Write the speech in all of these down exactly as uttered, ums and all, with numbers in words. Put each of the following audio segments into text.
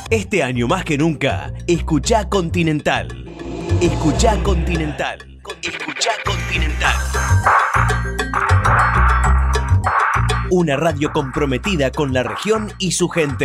Este año más que nunca, escuchá Continental. Escuchá Continental. Escuchá Continental. Una radio comprometida con la región y su gente.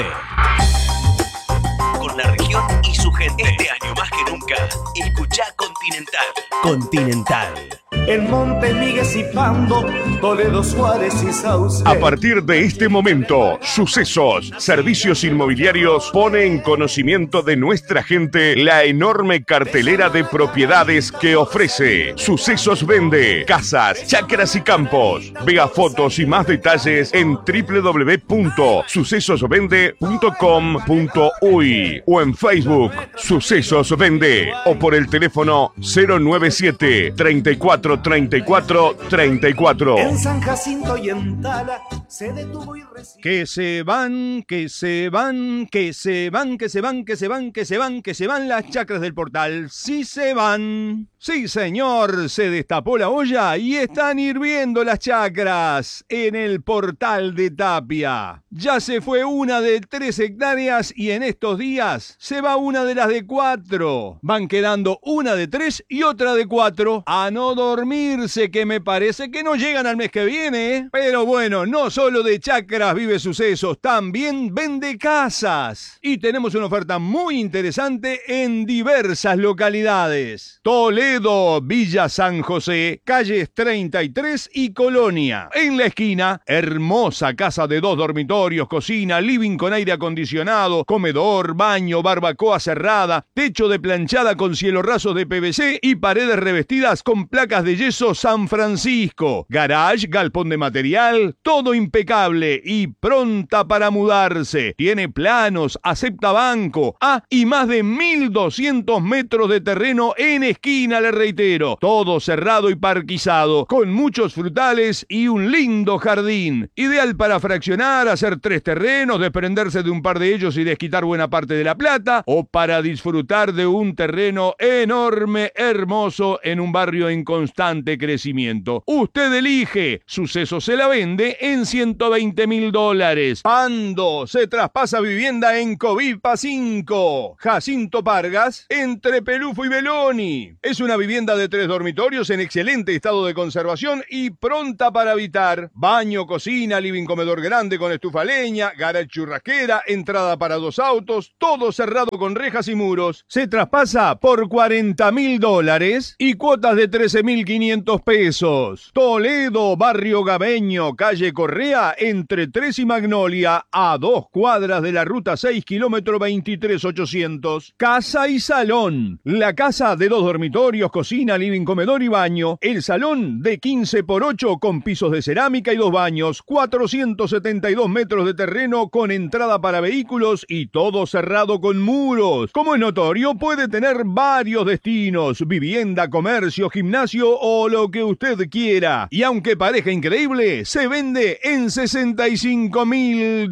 Con la región y su gente. Este año más que nunca, escuchá Continental. Continental. En Monte Miguel y Pando, Toledo, Suárez y Sauce. A partir de este momento, Sucesos Servicios Inmobiliarios pone en conocimiento de nuestra gente la enorme cartelera de propiedades que ofrece. Sucesos vende casas, chacras y campos. Vea fotos y más detalles en doble u doble u doble u punto sucesos vende punto com punto uy o en Facebook Sucesos Vende o por el teléfono cero nueve siete, treinta y cuatro, treinta y cuatro, treinta y cuatro. En San Jacinto y en Tala se detuvo y recibió. Que se van, que se van, que se van, que se van, que se van, que se van, que se van las chacras del portal. Sí se van. Sí, señor, se destapó la olla y están hirviendo las chacras en el portal de Tapia. Ya se fue una de tres hectáreas y en estos días se va una de las de cuatro. Van quedando una de tres y otra de cuatro. A no dormirse, que me parece que no llegan al mes que viene, ¿eh? Pero bueno, no solo de chacras vive Sucesos, también vende casas. Y tenemos una oferta muy interesante en diversas localidades. Toledo, Villa San José, calles treinta y tres y Colonia. En la esquina, hermosa casa de dos dormitorios, cocina, living con aire acondicionado, comedor, baño, barbacoa cerrada, techo de planchada con cielo raso de P V C y paredes revestidas con placas de yeso San Francisco. Garage, galpón de material, todo impecable y pronta para mudarse. Tiene planos, acepta banco. Ah, y más de mil doscientos metros de terreno en esquina, le reitero. Todo cerrado y parquizado, con muchos frutales y un lindo jardín. Ideal para fraccionar, hacer tres terrenos, desprenderse de un par de ellos y desquitar buena parte de la plata, o para disfrutar de un terreno enorme, hermoso, en un barrio en constante crecimiento. Usted elige. Suceso se la vende en ciento veinte mil dólares. Pando se traspasa vivienda en Covipa cinco. Jacinto Pargas, entre Pelufo y Beloni. Es una vivienda de tres dormitorios en excelente estado de conservación y pronta para habitar. Baño, cocina, living, comedor grande con estufa a leña, garage churrasquera, entrada para dos autos, todo cerrado con rejas y muros. Se traspasa por cuarenta mil dólares y cuotas de trece mil quinientos pesos. Toledo, barrio Gabeño, calle Correa, entre tres y Magnolia, a dos cuadras de la ruta seis, kilómetro veintitrés mil ochocientos. Casa y salón. La casa de dos dormitorios, cocina, living, comedor y baño. El salón de quince por ocho con pisos de cerámica y dos baños. cuatrocientos setenta y dos metros de terreno con entrada para vehículos y todo cerrado con muros. Como es notorio, puede tener varios destinos: vivienda, comercio, gimnasio o lo que usted quiera. Y aunque parezca increíble, se vende en sesenta y cinco mil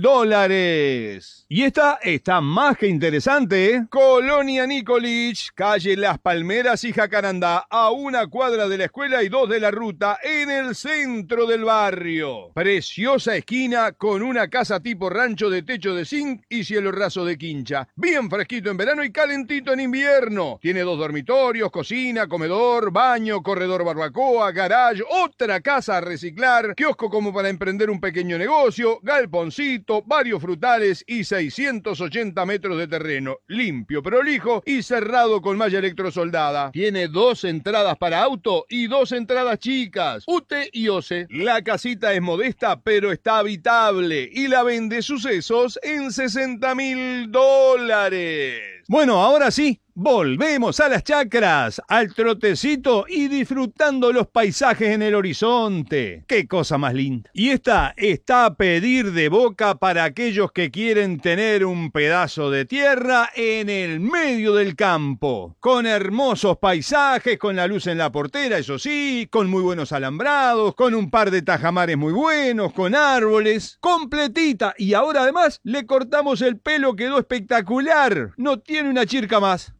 dólares. Y esta está más que interesante, ¿eh? Colonia Nicolich, calle Las Palmeras y Jacarandá, a una cuadra de la escuela y dos de la ruta, en el centro del barrio. Preciosa esquina con una casa tipo rancho de techo de zinc y cielo raso de quincha. Bien fresquito en verano y calentito en invierno. Tiene dos dormitorios, cocina, comedor, baño, corredor barbacoa, garage, otra casa a reciclar, kiosco como para emprender un pequeño negocio, galponcito, varios frutales y seiscientos ochenta metros de terreno. Limpio, prolijo y cerrado con malla electrosoldada. Tiene dos entradas para auto y dos entradas chicas. U T E y O C E. La casita es modesta pero está habitable y la vende Sucesos en sesenta mil dólares. Bueno, ahora sí, volvemos a las chacras, al trotecito y disfrutando los paisajes en el horizonte. ¡Qué cosa más linda! Y esta está a pedir de boca para aquellos que quieren tener un pedazo de tierra en el medio del campo, con hermosos paisajes, con la luz en la portera, eso sí, con muy buenos alambrados, con un par de tajamares muy buenos, con árboles, completita. Y ahora además le cortamos el pelo, quedó espectacular. No tiene una chirca más.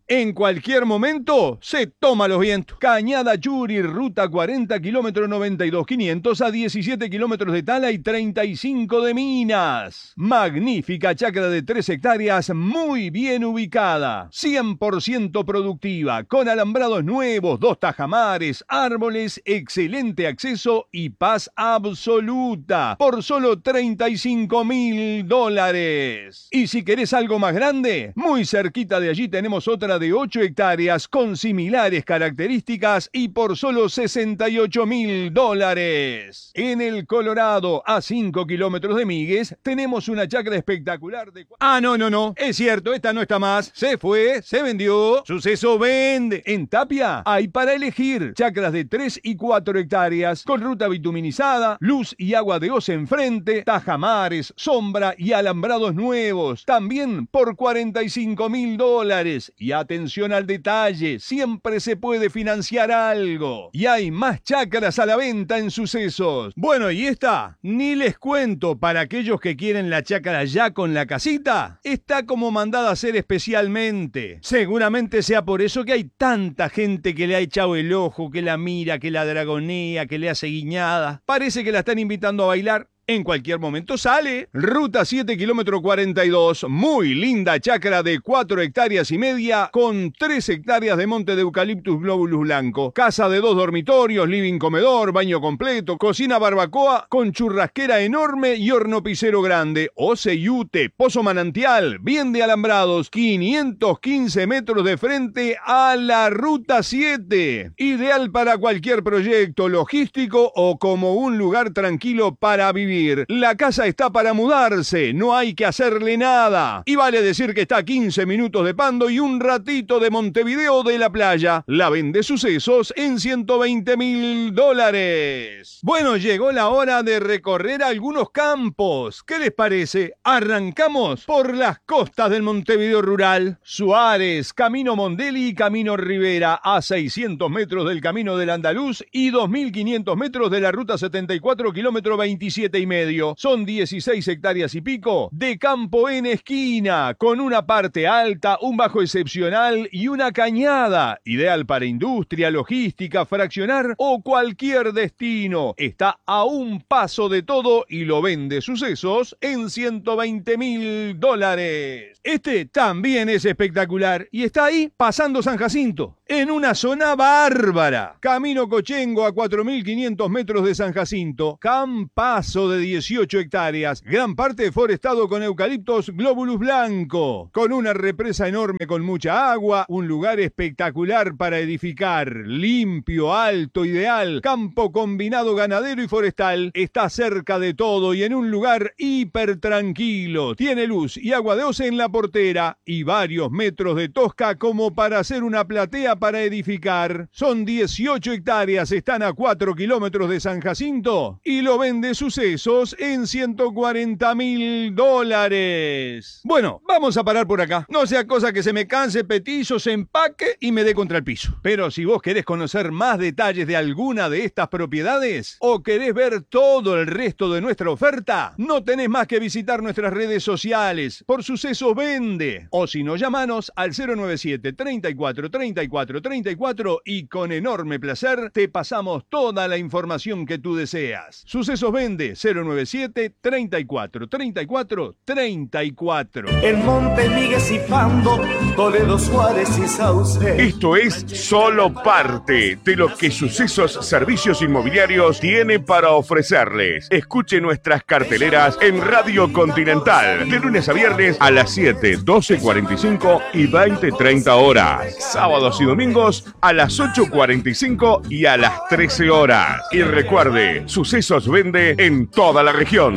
En cualquier momento se toma los vientos. Cañada Yuri, ruta cuarenta, kilómetro noventa y dos mil quinientos a diecisiete kilómetros de Tala y treinta y cinco de Minas. Magnífica chacra de tres hectáreas, muy bien ubicada, cien por ciento productiva, con alambrados nuevos, dos tajamares, árboles, excelente acceso y paz absoluta, por solo treinta y cinco mil dólares. Y si querés algo más grande, muy cerquita de allí tenemos otra de ocho hectáreas con similares características y por solo sesenta y ocho mil dólares. En el Colorado, a cinco kilómetros de Migues, tenemos una chacra espectacular de... Ah, no, no, no, es cierto, esta no está más. Se fue, se vendió. Suceso vende. En Tapia hay para elegir chacras de tres y cuatro hectáreas, con ruta bituminizada, luz y agua de Oce enfrente, tajamares, sombra y alambrados nuevos. También por cuarenta y cinco mil dólares. Y atención al detalle, siempre se puede financiar algo. Y hay más chacras a la venta en Sucesos. Bueno, y esta, ni les cuento, para aquellos que quieren la chacra ya con la casita, está como mandada a hacer especialmente. Seguramente sea por eso que hay tanta gente que le ha echado el ojo, que la mira, que la dragonea, que le hace guiñada. Parece que la están invitando a bailar. En cualquier momento sale. Ruta siete, kilómetro cuarenta y dos. Muy linda chacra de cuatro hectáreas y media con tres hectáreas de monte de eucaliptus globulus blanco. Casa de dos dormitorios, living comedor, baño completo, cocina barbacoa con churrasquera enorme y horno pisero grande. Oce y Ute, pozo manantial, bien de alambrados. quinientos quince metros de frente a la Ruta siete. Ideal para cualquier proyecto logístico o como un lugar tranquilo para vivir. La casa está para mudarse, no hay que hacerle nada. Y vale decir que está a quince minutos de Pando y un ratito de Montevideo de la playa. La vende Sucesos en ciento veinte mil dólares. Bueno, llegó la hora de recorrer algunos campos. ¿Qué les parece? Arrancamos por las costas del Montevideo rural. Suárez, Camino Mondeli y Camino Rivera, a seiscientos metros del Camino del Andaluz y dos mil quinientos metros de la Ruta setenta y cuatro, kilómetro veintisiete y medio. Son dieciséis hectáreas y pico de campo en esquina, con una parte alta, un bajo excepcional y una cañada. Ideal para industria, logística, fraccionar o cualquier destino. Está a un paso de todo y lo vende Sucesos en ciento veinte mil dólares. Este también es espectacular y está ahí pasando San Jacinto, en una zona bárbara. Camino Cochengo, a cuatro mil quinientos metros de San Jacinto. Campazo de dieciocho hectáreas, gran parte forestado con eucaliptos globulus blanco, con una represa enorme con mucha agua, un lugar espectacular para edificar, limpio, alto, ideal, campo combinado ganadero y forestal, está cerca de todo y en un lugar hiper tranquilo, tiene luz y agua de Oce en la portera y varios metros de tosca como para hacer una platea para edificar. Son dieciocho hectáreas, están a cuatro kilómetros de San Jacinto y lo vende Sucesos en ciento cuarenta mil dólares. Bueno, vamos a parar por acá. No sea cosa que se me canse, petizo, se empaque y me dé contra el piso. Pero si vos querés conocer más detalles de alguna de estas propiedades o querés ver todo el resto de nuestra oferta, no tenés más que visitar nuestras redes sociales por Sucesos Vende. O si no, llamanos al cero noventa y siete, treinta y cuatro, treinta y cuatro, treinta y cuatro y con enorme placer te pasamos toda la información que tú deseas. Sucesos Vende, cero noventa y siete, treinta y cuatro, treinta y cuatro, treinta y cuatro. En Monte Migues y Pando, Toledo, Suárez y Sauce. Esto es solo parte de lo que Sucesos Servicios Inmobiliarios tiene para ofrecerles. Escuche nuestras carteleras en Radio Continental, de lunes a viernes a las siete, doce cuarenta y cinco y veinte treinta horas. Sábados y domingos a las ocho cuarenta y cinco y a las trece horas. Y recuerde, Sucesos Vende en toda la región.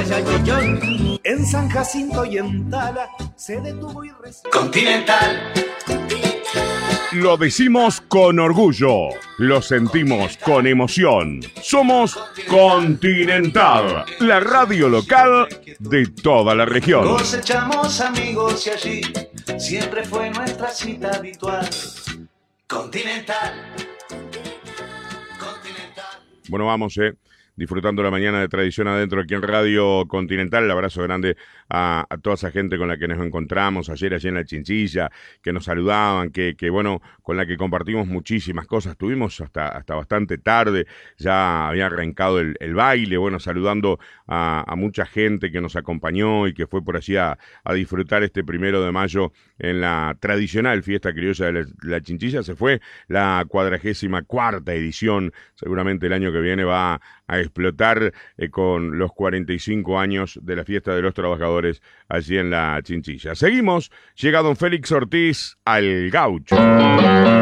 En San Jacinto y en Tala se detuvo y recibió. Continental. Lo decimos con orgullo, lo sentimos con emoción. Somos Continental, la radio local de toda la región. Cosechamos amigos y allí siempre fue nuestra cita habitual. Continental. Continental. Bueno, vamos, eh. disfrutando la mañana de Tradición Adentro aquí en Radio Continental. El abrazo grande a, a toda esa gente con la que nos encontramos ayer allí en la Chinchilla, que nos saludaban, que, que bueno, con la que compartimos muchísimas cosas. Estuvimos hasta, hasta bastante tarde, ya había arrancado el, el baile, bueno, saludando a, a mucha gente que nos acompañó y que fue por allí a, a disfrutar este primero de mayo en la tradicional fiesta criolla de la, la Chinchilla. Se fue la cuadragésima cuarta edición, seguramente el año que viene va a explotar eh, con los cuarenta y cinco años de la fiesta de los trabajadores allí en la Chinchilla. Seguimos, llega don Félix Ortiz al Gaucho.